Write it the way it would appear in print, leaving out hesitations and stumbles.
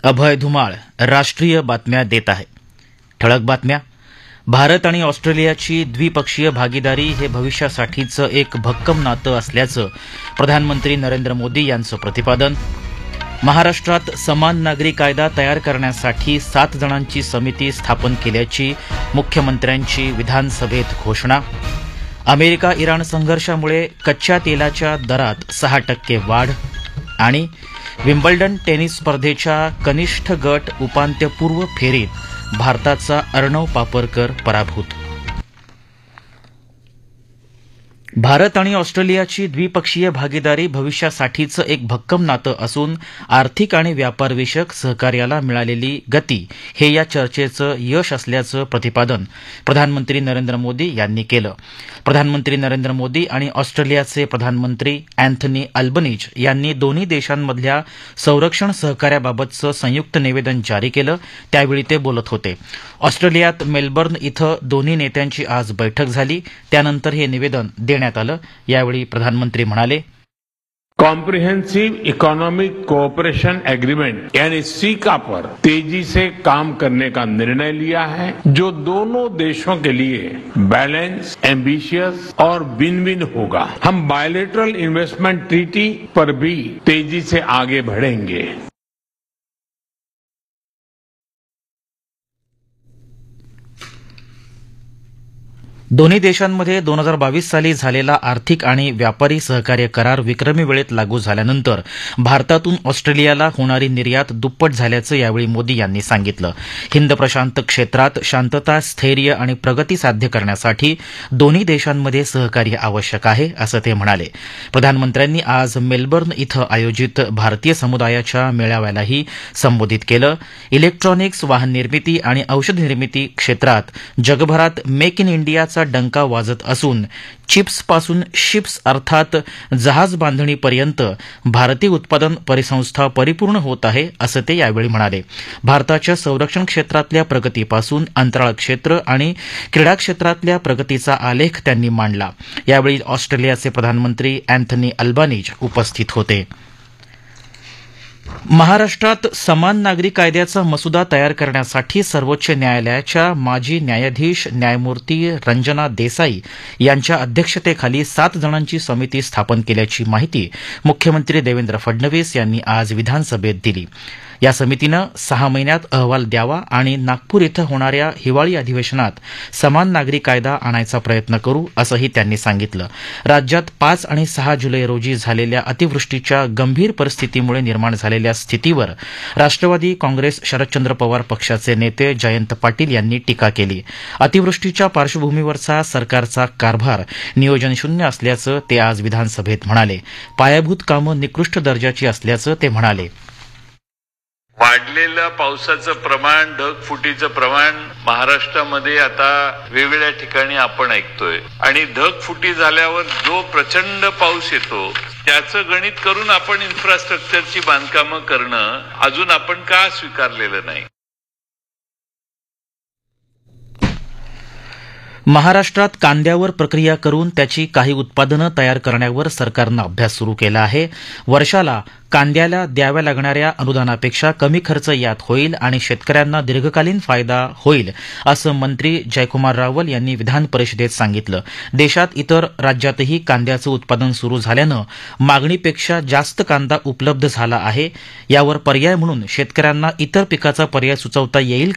अभय धुमाळ राष्ट्रीय बातम्या देत आहे. ठळक बातम्या. भारत आणि ऑस्ट्रेलियाची द्विपक्षीय भागीदारी हे भविष्यासाठीचं एक भक्कम नातं असल्याचं प्रधानमंत्री नरेंद्र मोदी यांचं प्रतिपादन. महाराष्ट्रात समान नागरी कायदा तयार करण्यासाठी 7 जणांची समिती स्थापन केल्याची मुख्यमंत्र्यांची विधानसभेत घोषणा. अमेरिका इराण संघर्षामुळे कच्च्या तेलाच्या दरात 6% वाढ. आणि विम्बल्डन टेनिस स्पर्धेच्या कनिष्ठ गट उपांत्यपूर्व फेरीत भारताचा अर्णव पापरकर पराभूत. भारत आणि ऑस्ट्रेलियाची द्विपक्षीय भागीदारी भविष्यासाठीचं एक भक्कम नातं असून आर्थिक आणि व्यापारविषयक सहकार्याला मिळालेली गती हे या चर्चेचं यश असल्याचं प्रतिपादन प्रधानमंत्री नरेंद्र मोदी यांनी केलं. प्रधानमंत्री नरेंद्र मोदी आणि ऑस्ट्रेलियाचे प्रधानमंत्री अँथनी अल्बनीज यांनी दोन्ही देशांमधल्या संरक्षण सहकार्याबाबतचं संयुक्त निवेदन जारी केलं. त्यावेळी ते बोलत होते. ऑस्ट्रेलियात मेलबर्न इथं दोन्ही नेत्यांची आज बैठक झाली. त्यानंतर हे निवेदन देण्यात आलं. यावेळी प्रधानमंत्री म्हणाले, कॉम्प्रिहेंसिव इकोनॉमिक कोऑपरेशन एग्रीमेंट यानी सीका पर तेजी से काम करने का निर्णय लिया है, जो दोनों देशों के लिए बैलेंस, एम्बिशियस और विन विन होगा. हम बायलैटरल इन्वेस्टमेंट ट्रीटी पर भी तेजी से आगे बढ़ेंगे. दोन्ही देशांमध्ये 2022 साली झालेला आर्थिक आणि व्यापारी सहकार्य करार विक्रमी वेळेत लागू झाल्यानंतर भारतातून ऑस्ट्रेलियाला होणारी निर्यात दुप्पट झाल्याचं यावेळी मोदी यांनी सांगितलं. हिंद प्रशांत क्षेत्रात शांतता, स्थैर्य आणि प्रगती साध्य करण्यासाठी दोन्ही देशांमध्ये सहकार्य आवश्यक आहे, असं ते म्हणाले. प्रधानमंत्र्यांनी आज मेलबर्न इथं आयोजित भारतीय समुदायाच्या मेळाव्यालाही संबोधित केलं. इलेक्ट्रॉनिक्स, वाहन निर्मिती आणि औषध निर्मिती क्षेत्रात जगभरात मेक इन इंडियाचा डंका वाजत असून चिप्सपासून शिप्स अर्थात जहाज बांधणीपर्यंत भारतीय उत्पादन परिसंस्था परिपूर्ण होत आहे, असं ते यावेळी म्हणाले. भारताच्या संरक्षण क्षेत्रातल्या प्रगतीपासून अंतराळ क्षेत्र आणि क्रीडा क्षेत्रातल्या प्रगतीचा आलेख त्यांनी मांडला. यावेळी ऑस्ट्रेलियाचे प्रधानमंत्री अँथनी अल्बानीज उपस्थित होते. महाराष्ट्रात समान नागरी कायद्याचा मसुदा तयार करण्यासाठी सर्वोच्च न्यायालयाच्या माजी न्यायाधीश न्यायमूर्ती रंजना देसाई यांच्या अध्यक्षतेखाली 7 जणांची समिती स्थापन केल्याची माहिती मुख्यमंत्री देवेंद्र फडणवीस यांनी आज विधानसभेत दिली. या समितीनं 6 महिन्यात अहवाल द्यावा आणि नागपूर इथं होणाऱ्या हिवाळी अधिवेशनात समान नागरी कायदा आणायचा प्रयत्न करू, असंही त्यांनी सांगितलं. राज्यात 5 आणि 6 जुलै रोजी झालेल्या अतिवृष्टीच्या गंभीर परिस्थितीमुळे निर्माण झालेल्या स्थितीवर राष्ट्रवादी काँग्रेस शरदचंद्र पवार पक्षाचे नेते जयंत पाटील यांनी टीका केली. अतिवृष्टीच्या पार्श्वभूमीवरचा सरकारचा कारभार नियोजनशून्य असल्याचं ते आज विधानसभेत म्हणाले. पायाभूत कामं निकृष्ट दर्जाची असल्याचं ते म्हणाले. वाढलेलं पावसाचं प्रमाण, ढगफुटीचं प्रमाण महाराष्ट्रामध्ये आता वेगवेगळ्या ठिकाणी आपण ऐकतोय. आणि ढगफुटी झाल्यावर जो प्रचंड पाऊस येतो त्याचं गणित करून आपण इन्फ्रास्ट्रक्चरची बांधकामं करणं अजून आपण का स्वीकारलेलं नाही. महाराष्ट्रात कांद्यावर प्रक्रिया करून त्याची काही उत्पादनं तयार करण्यावर सरकारनं अभ्यास सुरू केला आहे. वर्षाला कांद्याला द्याव्या लागणाऱ्या अनुदानापेक्षा कमी खर्च यात होईल आणि शेतकऱ्यांना दीर्घकालीन फायदा होईल, असं मंत्री जयकुमार रावल यांनी विधान परिषदेत सांगितलं. देशात इतर राज्यातही कांद्याचं उत्पादन सुरू झाल्यानं मागणीपेक्षा जास्त कांदा उपलब्ध झाला आहे. यावर पर्याय म्हणून शेतकऱ्यांना इतर पिकाचा पर्याय सुचवता येईल